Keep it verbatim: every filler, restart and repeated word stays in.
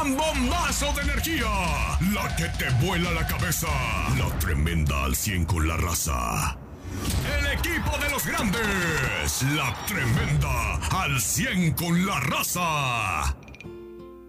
gran bombazo de energía, la que te vuela la cabeza, la tremenda al cien con la raza. El equipo de los grandes, la tremenda al cien con la raza.